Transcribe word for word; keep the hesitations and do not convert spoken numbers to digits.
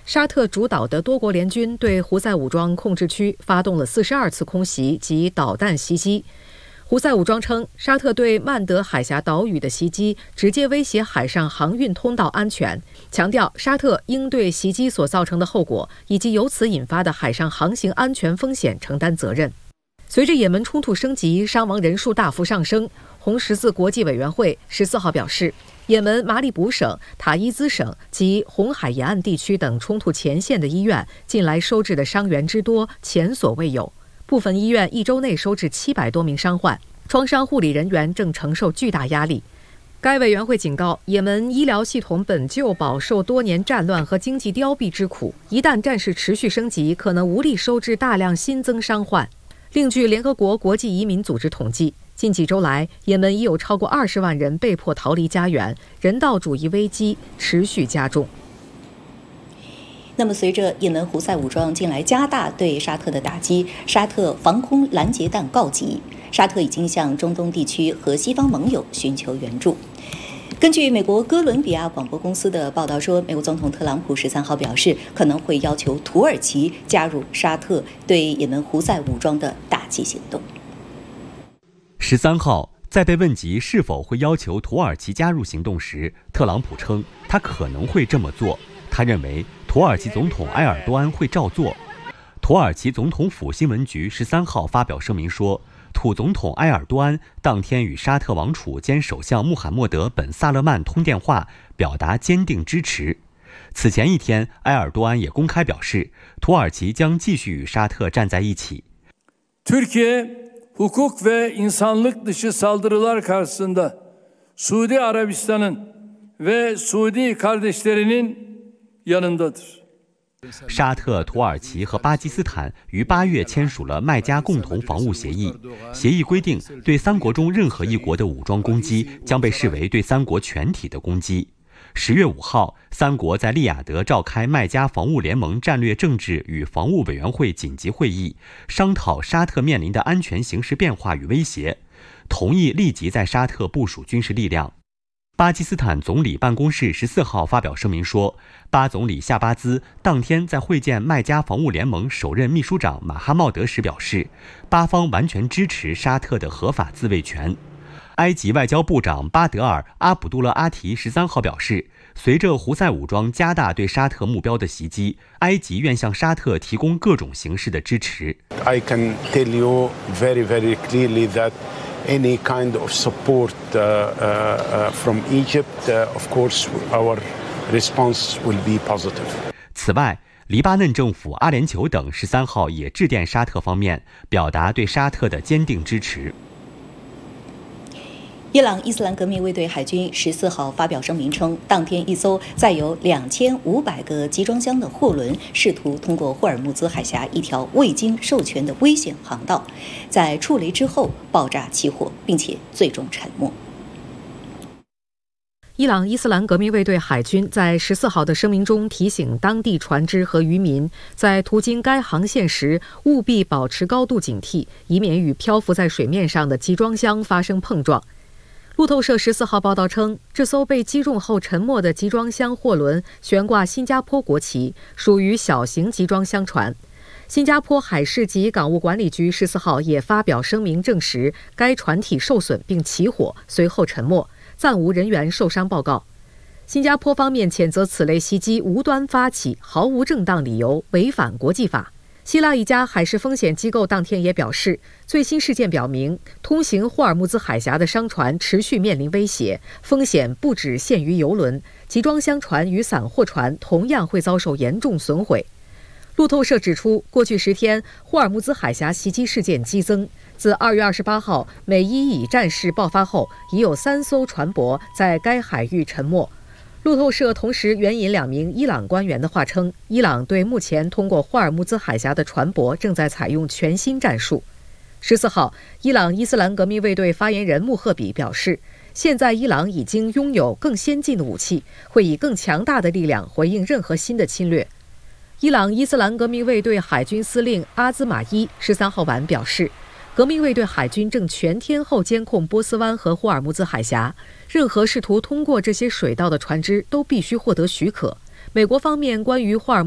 沙特主导的多国联军对胡塞武装控制区发动了四十二次空袭及导弹袭击。胡塞武装称，沙特对曼德海峡岛屿的袭击直接威胁海上航运通道安全，强调沙特应对袭击所造成的后果以及由此引发的海上航行安全风险承担责任。随着也门冲突升级，伤亡人数大幅上升，红十字国际委员会十四号表示，也门马里卜省、塔伊兹省及红海沿岸地区等冲突前线的医院近来收治的伤员之多前所未有，部分医院一周内收治七百多名伤患，创伤护理人员正承受巨大压力。该委员会警告，也门医疗系统本就饱受多年战乱和经济凋敝之苦，一旦战事持续升级，可能无力收治大量新增伤患。另据联合国国际移民组织统计，近几周来，也门已有超过二十万人被迫逃离家园，人道主义危机持续加重。 那么，随着也门胡塞武装近来加大对沙特的打击，沙特防空拦截弹告急，沙特已经向中东地区和西方盟友寻求援助。根据美国哥伦比亚广播公司的报道说，美国总统特朗普十三号表示，可能会要求土耳其加入沙特对也门胡塞武装的打击行动。 十三号，在被问及是否会要求土耳其加入行动时，特朗普称他可能会这么做。他认为土耳其总统埃尔多安会照做。土耳其总统府新闻局十三号发表声明说，土总统埃尔多安当天与沙特王储兼首相穆罕默德·本·萨勒曼通电话，表达坚定支持。此前一天，埃尔多安也公开表示，土耳其将继续与沙特站在一起。 Türkiye hukuk ve insanlık dışı saldırılar karşısında Suudi Arabistan'ın ve Suudi kardeşlerinin yanındadır。 沙特、土耳其和巴基斯坦于八月签署了麦加共同防务协议。协议规定，对三国中任何一国的武装攻击将被视为对三国全体的攻击。十月五号，三国在利雅得召开麦加防务联盟战略政治与防务委员会紧急会议，商讨沙特面临的安全形势变化与威胁，同意立即在沙特部署军事力量。巴基斯坦总理办公室十四号发表声明说，巴总理夏巴兹当天在会见麦加防务联盟首任秘书长马哈茂德时表示，巴方完全支持沙特的合法自卫权。埃及外交部长巴德尔·阿卜杜勒阿提十三号表示，随着胡塞武装加大对沙特目标的袭击，埃及愿向沙特提供各种形式的支持。 I can tell you very, very clearly that any kind of support uh, uh, from Egypt, uh, of course, our response will be positive. 此外，黎巴嫩政府、阿联酋等十三号也致电沙特方面，表达对沙特的坚定支持。 伊朗伊斯兰革命卫队海军十四号发表声明称，当天一艘载有两千五百个集装箱的货轮试图通过霍尔木兹海峡一条未经授权的危险航道，在触雷之后爆炸起火，并且最终沉没。 伊朗伊斯兰革命卫队海军在十四号的声明中提醒当地船只和渔民，在途经该航线时务必保持高度警惕，以免与漂浮在水面上的集装箱发生碰撞。路透社十四号报道称，这艘被击中后沉没的集装箱货轮悬挂新加坡国旗，属于小型集装箱船。新加坡海事及港务管理局十四号也发表声明证实，该船体受损并起火，随后沉没，暂无人员受伤报告。新加坡方面谴责此类袭击无端发起，毫无正当理由，违反国际法。希腊一家海事风险机构当天也表示，最新事件表明，通行霍尔木兹海峡的商船持续面临威胁，风险不只限于邮轮，集装箱船与散货船同样会遭受严重损毁。路透社指出，过去十天，霍尔木兹海峡袭击事件激增。自二月二十八号美伊以战事爆发后，已有三艘船舶在该海域沉没。路透社同时援引两名伊朗官员的话称，伊朗对目前通过霍尔木兹海峡的船舶正在采用全新战术。十四号，伊朗伊斯兰革命卫队发言人穆赫比表示，现在伊朗已经拥有更先进的武器，会以更强大的力量回应任何新的侵略。伊朗伊斯兰革命卫队海军司令阿兹马伊十三号晚表示，革命卫队海军正全天候监控波斯湾和霍尔木兹海峡，任何试图通过这些水道的船只都必须获得许可。美国方面关于霍尔